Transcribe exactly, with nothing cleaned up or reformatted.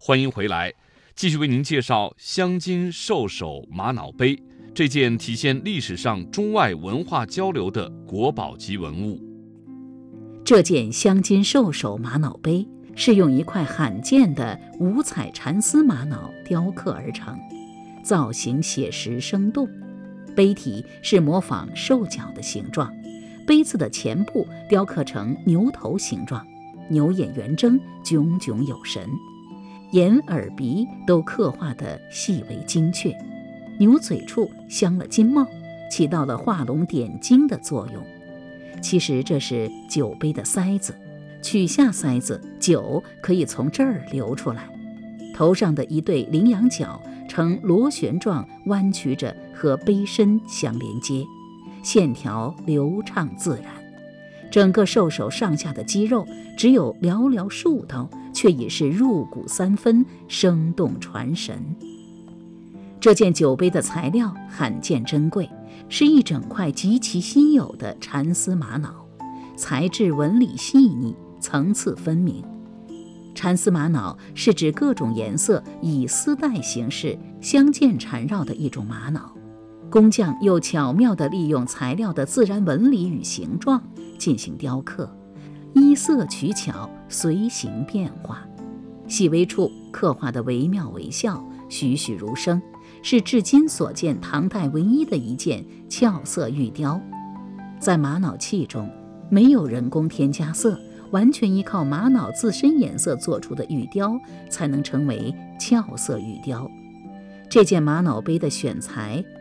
欢迎回来，继续为您介绍镶金兽首玛瑙杯，这件体现历史上中外文化交流的国宝级文物。 这件镶金兽首玛瑙杯是用一块罕见的五彩蚕丝玛瑙雕刻而成，造型写实生动。杯体是模仿兽脚的形状，杯子的前部雕刻成牛头形状，牛眼圆睁，炯炯有神，眼耳鼻都刻画得细微精确，牛嘴处镶了金帽，起到了画龙点睛的作用。其实这是酒杯的塞子，取下塞子，酒可以从这儿流出来。头上的一对羚羊角呈螺旋状弯曲着，和杯身相连接，线条流畅自然。整个兽首上下的肌肉只有寥寥数刀，却已是入骨三分，生动传神。这件酒杯的材料罕见珍贵，是一整块极其稀有的蚕丝玛瑙，材质纹理细腻，层次分明。蚕丝玛瑙是指各种颜色以丝带形式相间缠绕的一种玛瑙，工匠又巧妙地利用材料的自然纹理与形状进行雕刻，依色取巧，随形变化，细微处刻画得惟妙惟肖，栩栩如生，是至今所见唐代唯一的一件俏色玉雕。在玛瑙器中没有人工添加色，完全依靠玛瑙自身颜色做出的玉雕才能成为俏色玉雕。这件玛瑙杯的选材